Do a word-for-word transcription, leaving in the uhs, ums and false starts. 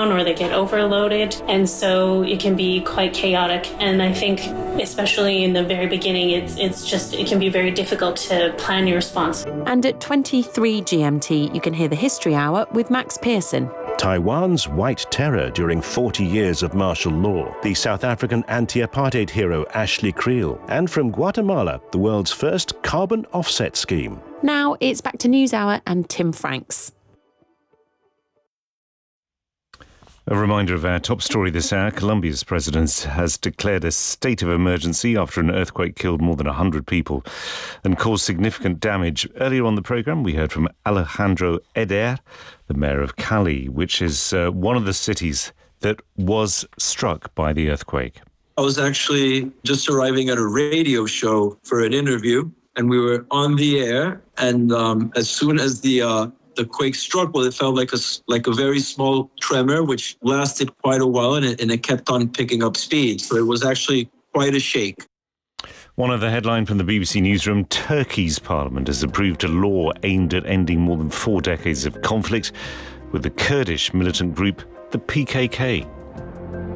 down or they get overloaded. And so it can be quite chaotic. And I think, especially in the very beginning, it's it's just, it can be very difficult to plan your response. And at twenty-three G M T, you can hear the History Hour with Max Pearson. Taiwan's White Terror during forty years of martial law, the South African anti-apartheid hero Ashley Creel, and from Guatemala, the world's first carbon offset scheme. Now it's back to NewsHour and Tim Franks. A reminder of our top story this hour. Colombia's president has declared a state of emergency after an earthquake killed more than one hundred people and caused significant damage. Earlier on the programme, we heard from Alejandro Eder, the mayor of Cali, which is uh, one of the cities that was struck by the earthquake. I was actually just arriving at a radio show for an interview, and we were on the air. And um, as soon as the uh, the quake struck, well, it felt like a like a very small tremor, which lasted quite a while, and it, and it kept on picking up speed. So it was actually quite a shake. One other headline from the B B C Newsroom: Turkey's parliament has approved a law aimed at ending more than four decades of conflict with the Kurdish militant group, the P K K.